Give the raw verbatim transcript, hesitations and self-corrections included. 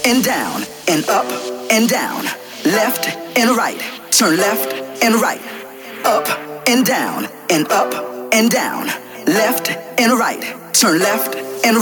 and down and up and down, left and right, turn left and right, up and down and up and down, left and right, turn left and